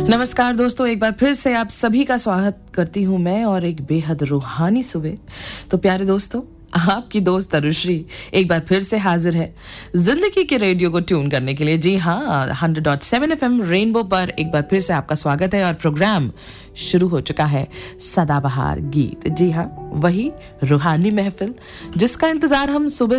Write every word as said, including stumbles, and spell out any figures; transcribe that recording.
नमस्कार दोस्तों, एक बार फिर से आप सभी का स्वागत करती हूं मैं और एक बेहद रूहानी सुबह। तो प्यारे दोस्तों, आपकी दोस्त तरुश्री एक बार फिर से हाजिर है जिंदगी के रेडियो को ट्यून करने के लिए। जी हाँ, hundred point seven F M rainbow पर एक बार फिर से आपका स्वागत है और प्रोग्राम शुरू हो चुका है सदाबहार गीत। जी हाँ, वही रूहानी महफिल जिसका इंतजार हम सुबह